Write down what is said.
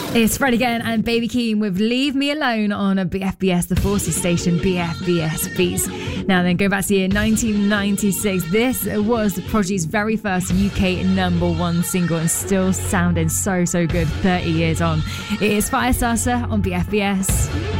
It's Fred again and Baby Keem with Leave Me Alone on a BFBS, the Forces station, BFBS Beats. Now then, go back to the year 1996. This was the Prodigy's very first UK #1 single and still sounding so good 30 years on. It is Firestarter on BFBS.